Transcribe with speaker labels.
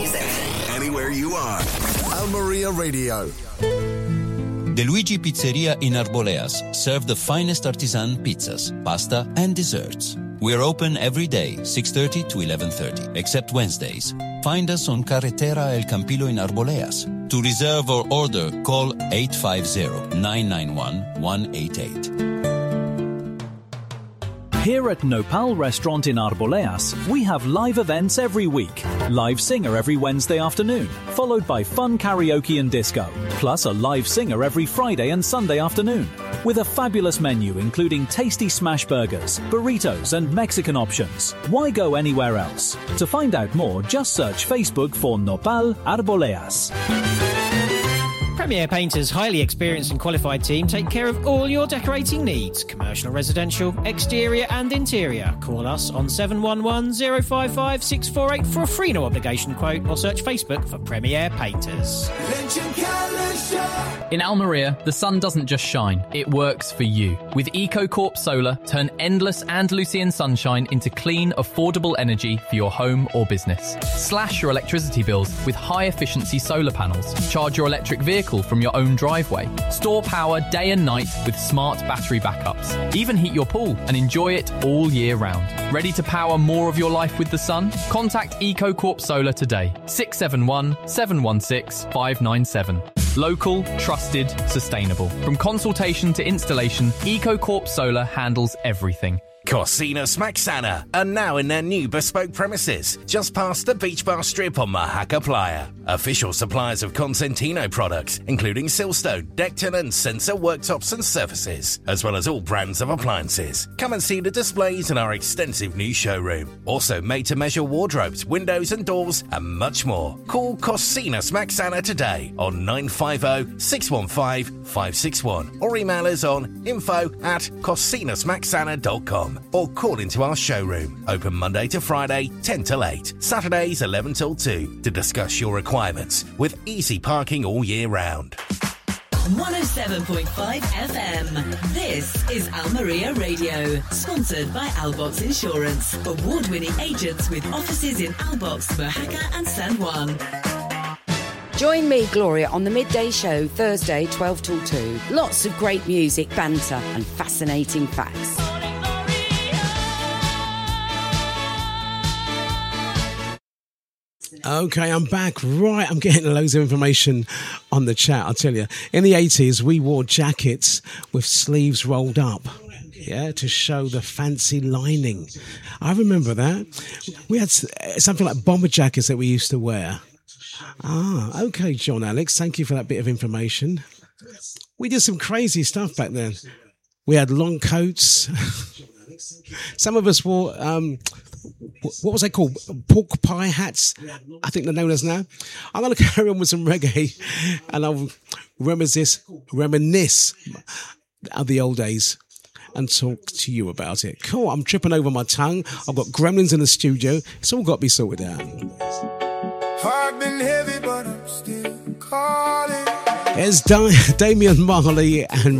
Speaker 1: music.
Speaker 2: Anywhere you are. Almeria Radio.
Speaker 3: De Luigi Pizzeria in Arboleas serve the finest artisan pizzas, pasta and desserts. We're open every day, 6:30 to 11:30, except Wednesdays. Find us on Carretera El Campillo in Arboleas. To reserve or order, call 850-991-188.
Speaker 4: Here at Nopal Restaurant in Arboleas, we have live events every week. Live singer every Wednesday afternoon, followed by fun karaoke and disco. Plus a live singer every Friday and Sunday afternoon. With a fabulous menu including tasty smash burgers, burritos and Mexican options. Why go anywhere else? To find out more, just search Facebook for Nopal Arboleas.
Speaker 5: Premier Painters' highly experienced and qualified team take care of all your decorating needs, commercial, residential, exterior and interior. Call us on 711 055 648 for a free no obligation quote or search Facebook for Premier Painters.
Speaker 6: In Almeria, the sun doesn't just shine, it works for you. With EcoCorp Solar, turn endless Andalusian sunshine into clean, affordable energy for your home or business. Slash your electricity bills with high-efficiency solar panels. Charge your electric vehicle from your own driveway. Store power day and night with smart battery backups. Even heat your pool and enjoy it all year round. Ready to power more of your life with the sun? Contact EcoCorp Solar today. 671 716 597. Local, trusted, sustainable. From consultation to installation, EcoCorp Solar handles everything.
Speaker 7: Cocinas Maxana are now in their new bespoke premises, just past the Beach Bar Strip on Mahaca Playa. Official suppliers of Consentino products, including Silstone, Decton and Sensor worktops and surfaces, as well as all brands of appliances. Come and see the displays in our extensive new showroom. Also made-to-measure wardrobes, windows and doors, and much more. Call Cocinas Maxana today on 950-615-561 or email us on info@cocinasmaxana.com. Or call into our showroom. Open Monday to Friday, 10 till 8. Saturdays, 11 till 2. To discuss your requirements with easy parking all year round.
Speaker 1: 107.5 FM. This is Almeria Radio. Sponsored by Albox Insurance. Award-winning agents with offices in Albox, Mojaca and San Juan.
Speaker 8: Join me, Gloria, on the Midday Show, Thursday, 12 till 2. Lots of great music, banter and fascinating facts.
Speaker 9: Okay, I'm back. Right, I'm getting loads of information on the chat, I'll tell you. In the 80s, we wore jackets with sleeves rolled up, yeah, to show the fancy lining. I remember that. We had something like bomber jackets that we used to wear. Ah, okay, John Alex, thank you for that bit of information. We did some crazy stuff back then. We had long coats. Some of us wore... what was they called? Pork pie hats, I think they're known as now. I'm going to carry on with some reggae and I'll reminisce of the old days and talk to you about it. Cool, I'm tripping over my tongue. I've got gremlins in the studio. It's all got to be sorted out.
Speaker 10: Heart been heavy, but I'm still calling.
Speaker 9: There's Damian Marley and